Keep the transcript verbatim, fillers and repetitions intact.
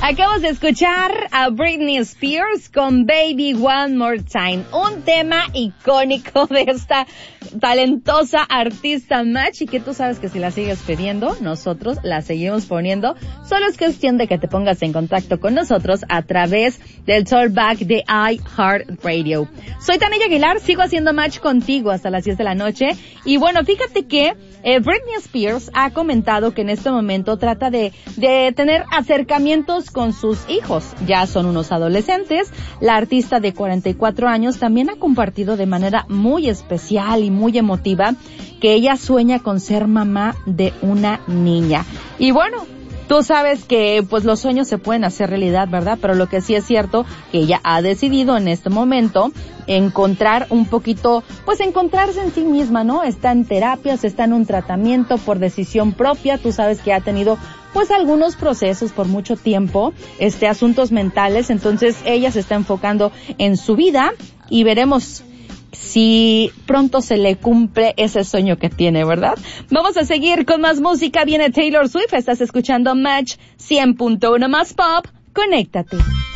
Acabamos de escuchar a Britney Spears con Baby One More Time, un tema icónico de esta talentosa artista Match, y que tú sabes que si la sigues pidiendo, nosotros la seguimos poniendo. Solo es cuestión de que te pongas en contacto con nosotros a través del Talkback de iHeartRadio. Soy Tania Aguilar, sigo haciendo Match contigo hasta las diez de la noche, y bueno, fíjate que eh, Britney Spears ha comentado que en este momento trata de, de tener acercamientos con sus hijos. Ya son unos adolescentes. La artista de cuarenta y cuatro años también ha compartido de manera muy especial y muy emotiva que ella sueña con ser mamá de una niña. Y bueno, tú sabes que pues los sueños se pueden hacer realidad, ¿verdad? Pero lo que sí es cierto, que ella ha decidido en este momento encontrar un poquito, pues encontrarse en sí misma, ¿no? Está en terapias, está en un tratamiento por decisión propia. Tú sabes que ha tenido pues algunos procesos por mucho tiempo, este, asuntos mentales. Entonces ella se está enfocando en su vida y veremos si pronto se le cumple ese sueño que tiene, ¿verdad? Vamos a seguir con más música. Viene Taylor Swift. Estás escuchando Match cien punto uno más Pop. Conéctate.